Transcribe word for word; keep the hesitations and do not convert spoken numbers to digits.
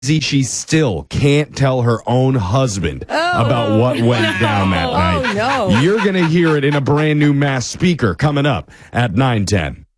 she still can't tell her own husband Oh, about what went no. down that night. Oh, no. You're going to hear it in a brand new Mass speaker coming up at nine ten.